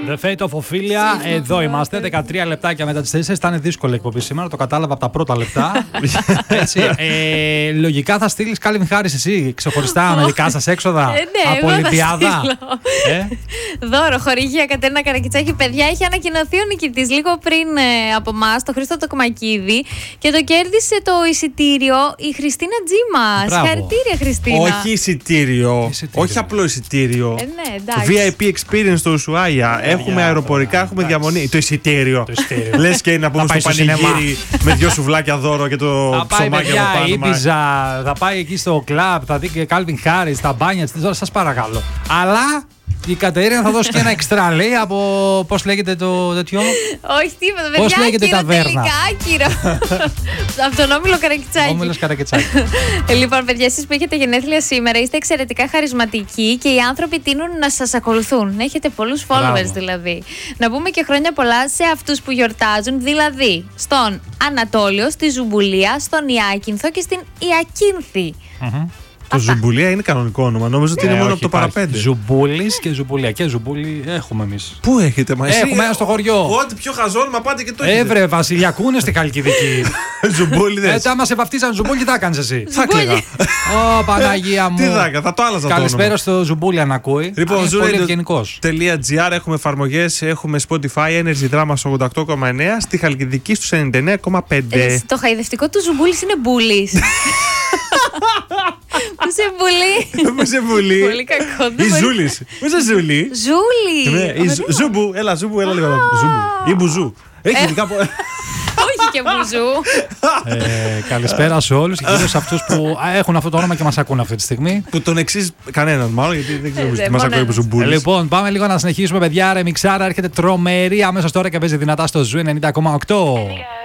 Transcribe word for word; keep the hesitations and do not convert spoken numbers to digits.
The Fate of Ophelia. Εδώ είμαστε, δεκατρία λεπτάκια μετά τις τέσσερις. Ήταν δύσκολη εκπομπή σήμερα, το κατάλαβα από τα πρώτα λεπτά. Έτσι. Ε, λογικά θα στείλεις Calvin Harris εσύ ξεχωριστά με δικά σας έξοδα ε, ναι, από Ολυμπιάδα. Ε? Δώρο, χορηγία Κατερίνα Καρακιτσάκη. Παιδιά, έχει ανακοινωθεί ο νικητής λίγο πριν ε, από εμάς, το Χρήστο Τοκμακίδη, και το κέρδισε το εισιτήριο η Χριστίνα Τζίμα. Συγχαρητήρια, Χριστίνα. Όχι εισιτήριο, εισιτήριο. Όχι απλό εισιτήριο. Ε, ναι, εντάξει. βι άι πι experience στο Ουσουάια. Ε, έχουμε για, αεροπορικά, έχουμε εντάξει. διαμονή. Το εισιτήριο. Λες και να πούμε στο πανηγύρι με δυο σουβλάκια δώρο και το ψωμάκι από πάνω. Ήπιζα, θα πάει εκεί στο κλαμπ, θα δει και Calvin Harris, τα μπάνια της. Τώρα σας παρακαλώ. Αλλά η Κατερίνα θα δώσει και ένα εξτρά, λέει, από πώς λέγεται το τέτοιο. Όχι, τίποτα, παιδιά. Πώς λέγεται ταβέρνα. Τελικά, άκυρο. Από τον Όμιλο Καρακιτσάκη. Όμιλος Καρακιτσάκη. Λοιπόν, παιδιά, εσείς που έχετε γενέθλια σήμερα είστε εξαιρετικά χαρισματικοί και οι άνθρωποι τείνουν να σας ακολουθούν. Έχετε πολλούς followers. Μπράβο. Δηλαδή. Να πούμε και χρόνια πολλά σε αυτούς που γιορτάζουν, δηλαδή στον Ανατόλιο, στη Ζουμπουλία, στον Ιάκυνθο και στην Ιακίνθη. Mm-hmm. Το Ζουμπουλία είναι κανονικό όνομα. Νομίζω ότι ε, είναι μόνο όχι, από το παραπέντε. Ζουμπούλης και Ζουμπουλία. Και Ζουμπούλη έχουμε εμείς. Πού έχετε μαζί? Έχουμε ένα στο χωριό. Ό,τι πιο χαζό όνομα πάτε και το έχετε. Έβρε, Βασιλιακού είναι στη Χαλκιδική. Ζουμπούλιδες. Ε, άμα σε βαφτίσαν Ζουμπούλη, τι θα κάνεις εσύ? Θα κλαίγα. Ω, Παναγία μου. Τι θα έκανα, θα το άλλαζα. Καλησπέρα στο Ζουμπούλη αν ακούει. Λοιπόν, zooradio.gr έχουμε εφαρμογές, έχουμε Spotify, Energy Drama στο ογδόντα οκτώ κόμμα εννέα, στη Χαλκιδική στους ενενήντα εννέα κόμμα πέντε. Το χαϊδευτικό του Ζουμπούλης είναι μπούλης. Πού σε βουλή. Πού σε βουλή. Πολύ κακό. Η Ζούλης. Πού σε Ζούλη. Ζούλη. Ζούμπου. Έλα, Ζούμπου, έλα λίγο. Ζούμπου. Ή Μπουζού. Έχει κάπου. Όχι και Μπουζού. Καλησπέρα σε όλους, κυρίως σε αυτούς που έχουν αυτό το όνομα και μας ακούν αυτή τη στιγμή. Που τον εξής κανέναν, μάλλον, γιατί δεν ξέρω τι μας ακούει ο Ζουμπούλης. Λοιπόν, πάμε λίγο να συνεχίσουμε, παιδιά. Ρεμιξάρα έρχεται τρομερή αμέσως τώρα και παίζει δυνατά στο Ζου ενενήντα κόμμα οκτώ.